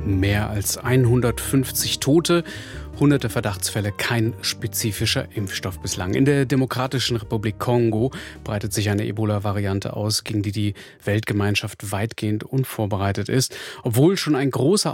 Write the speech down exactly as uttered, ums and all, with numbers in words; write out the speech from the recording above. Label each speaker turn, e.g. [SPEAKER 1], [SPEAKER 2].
[SPEAKER 1] Mehr als hundertfünfzig Tote, hunderte Verdachtsfälle, kein spezifischer Impfstoff bislang. In der Demokratischen Republik Kongo breitet sich eine Ebola-Variante aus, gegen die die Weltgemeinschaft weitgehend unvorbereitet ist. Obwohl schon ein großer